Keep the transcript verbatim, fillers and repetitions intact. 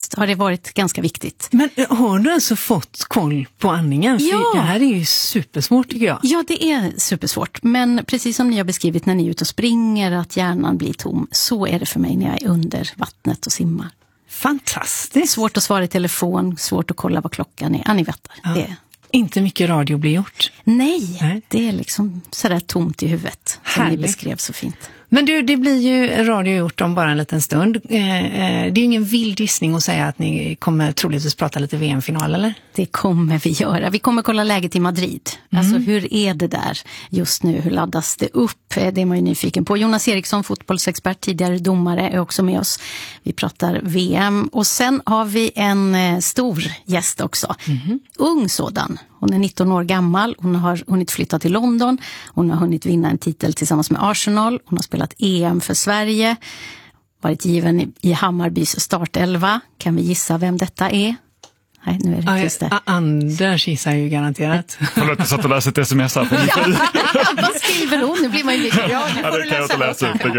faktiskt har det varit ganska viktigt. Men har du alltså fått koll på andningen? För Ja. det här är ju supersvårt tycker jag. Ja, det är supersvårt. Men precis som ni har beskrivit när ni är ute och springer, att hjärnan blir tom, så är det för mig när jag är under vattnet och simmar. Fantastiskt. Svårt att svara i telefon, svårt att kolla vad klockan är. Ja, ni vet Ja. det. Inte mycket radio blir gjort. Nej, Nej. det är liksom sådär tomt i huvudet som Härligt. ni beskrev så fint. Men du, det blir ju radio gjort om bara en liten stund. Eh, eh, det är ju ingen vild gissning att säga att ni kommer troligtvis prata lite V M-final, eller? Det kommer vi göra. Vi kommer kolla läget i Madrid. Mm. Alltså hur är det där just nu? Hur laddas det upp? Det är man ju nyfiken på. Jonas Eriksson, fotbollsexpert, tidigare domare, är också med oss. Vi pratar V M. Och sen har vi en eh, stor gäst också. Mm. Ung sådan. Hon är nitton år gammal. Hon har hunnit flytta till London. Hon har hunnit vinna en titel tillsammans med Arsenal. Hon har spelat E M för Sverige. Varit given i, i Hammarbys startelva. Kan vi gissa vem detta är? Nej, nu är det Aj, just det. Anders gissar ju garanterat. Förlåt, jag satt och läste ett sms här på min tid. Vad skriver hon? Nu blir man ju lite... Ja, det kan jag inte läsa ut.